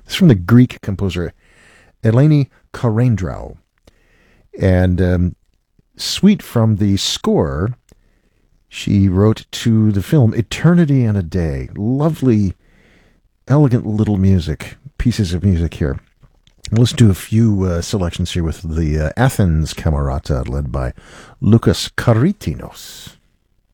It's from the Greek composer Eleni Karendrau. And suite from the score she wrote to the film Eternity and a Day. Lovely, elegant little music, pieces of music here. Let's do a few selections here with the Athens Camerata led by Lucas Karitinos.